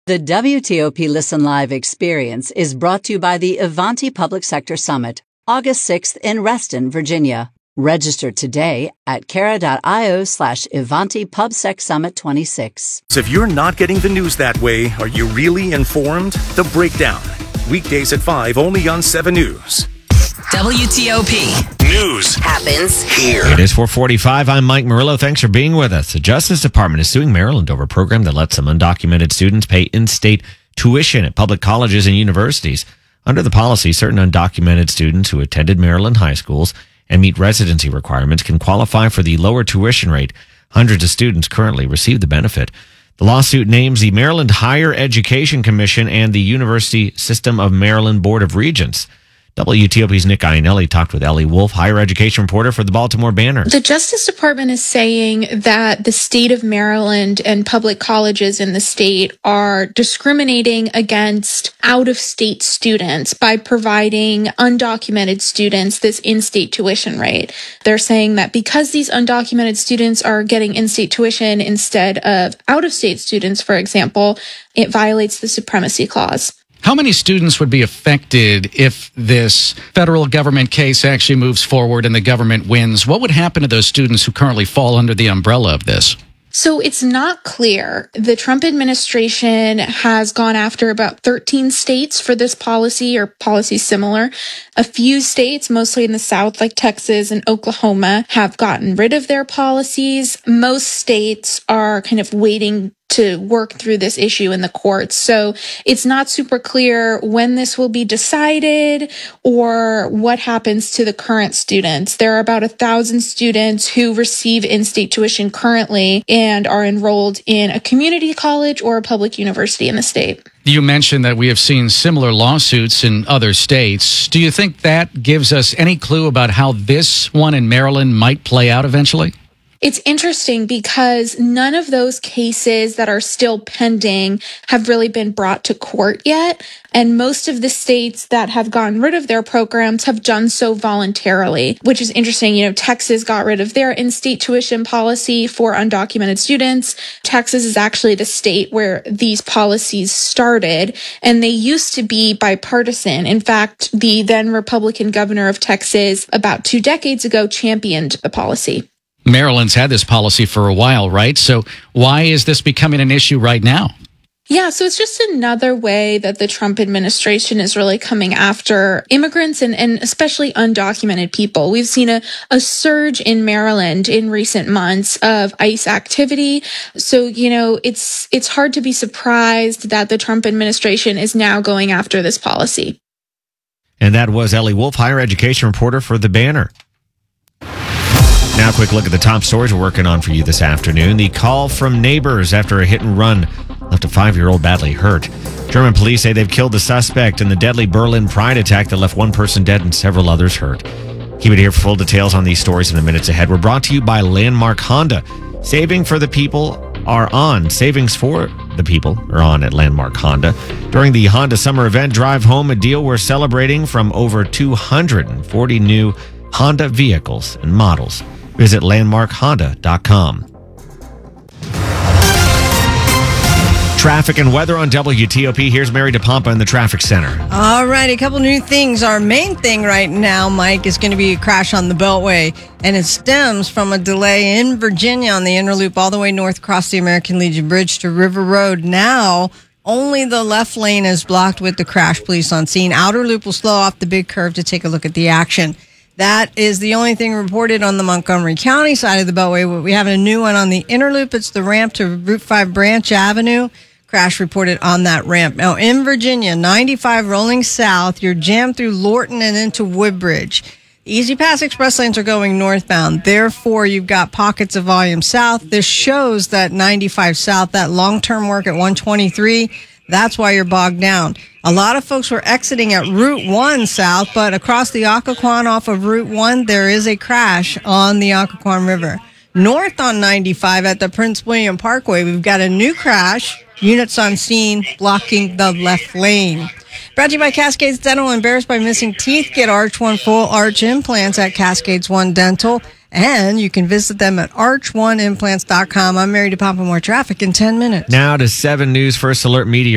The WTOP Listen Live experience is brought to you by the Ivanti Public Sector Summit, August 6th in Reston, Virginia. Register today at Cara.io/IvantiPubSecSummit26. If you're not getting the news that way, are you really informed? The Breakdown. Weekdays at 5 only on 7 News. WTOP. News happens here. It is 4:45. I'm Mike Murillo. Thanks for being with us. The Justice Department is suing Maryland over a program that lets some undocumented students pay in-state tuition at public colleges and universities. Under the policy, certain undocumented students who attended Maryland high schools and meet residency requirements can qualify for the lower tuition rate. Hundreds of students currently receive the benefit. The lawsuit names the Maryland Higher Education Commission and the University System of Maryland Board of Regents. WTOP's Nick Iannelli talked with Ellie Wolf, higher education reporter for the Baltimore Banner. The Justice Department is saying that the state of Maryland and public colleges in the state are discriminating against out-of-state students by providing undocumented students this in-state tuition rate. They're saying that because these undocumented students are getting in-state tuition instead of out-of-state students, for example, it violates the Supremacy Clause. How many students would be affected if this federal government case actually moves forward and the government wins? What would happen to those students who currently fall under the umbrella of this? So it's not clear. The Trump administration has gone after about 13 states for this policy or policies similar. A few states, mostly in the South, like Texas and Oklahoma, have gotten rid of their policies. Most states are kind of waiting to work through this issue in the courts. So it's not super clear when this will be decided or what happens to the current students. There are about 1,000 students who receive in-state tuition currently and are enrolled in a community college or a public university in the state. You mentioned that we have seen similar lawsuits in other states. Do you think that gives us any clue about how this one in Maryland might play out eventually? It's interesting because none of those cases that are still pending have really been brought to court yet. And most of the states that have gotten rid of their programs have done so voluntarily, which is interesting. You know, Texas got rid of their in-state tuition policy for undocumented students. Texas is actually the state where these policies started, and they used to be bipartisan. In fact, the then Republican governor of Texas about 2 decades ago championed the policy. Maryland's had this policy for a while, right? So why is this becoming an issue right now? Yeah, so it's just another way that the Trump administration is really coming after immigrants and especially undocumented people. We've seen a surge in Maryland in recent months of ICE activity. So, you know, it's hard to be surprised that the Trump administration is now going after this policy. And that was Ellie Wolf, higher education reporter for the Banner. Now a quick look at the top stories we're working on for you this afternoon. The call from neighbors after a hit and run left a 5-year-old badly hurt. German police say they've killed the suspect in the deadly Berlin Pride attack that left one person dead and several others hurt. Keep it here for full details on these stories in the minutes ahead. We're brought to you by Landmark Honda. Savings for the people are on at Landmark Honda. During the Honda Summer Event, drive home a deal we're celebrating from over 240 new Honda vehicles and models. Visit landmarkhonda.com. Traffic and weather on WTOP. Here's Mary DePompa in the traffic center. All right, a couple new things. Our main thing right now, Mike, is going to be a crash on the Beltway, and it stems from a delay in Virginia on the inner loop all the way north across the American Legion Bridge to River Road. Now, only the left lane is blocked with the crash police on scene. Outer loop will slow off the big curve to take a look at the action. That is the only thing reported on the Montgomery County side of the Beltway. We have a new one on the inner loop. It's the ramp to Route 5 Branch Avenue. Crash reported on that ramp. Now, in Virginia, 95 rolling south. You're jammed through Lorton and into Woodbridge. Easy Pass Express lanes are going northbound. Therefore, you've got pockets of volume south. This shows that 95 south, that long-term work at 123, that's why you're bogged down. A lot of folks were exiting at Route 1 south, but across the Occoquan off of Route 1, there is a crash on the Occoquan River. North on 95 at the Prince William Parkway, we've got a new crash. Units on scene blocking the left lane. Brought to you by Cascades Dental. Embarrassed by missing teeth? Get Arch One full arch implants at Cascades One Dental. And you can visit them at arch1implants.com. I'm Mary DePompa. More traffic in 10 minutes. Now to 7 News First Alert Media.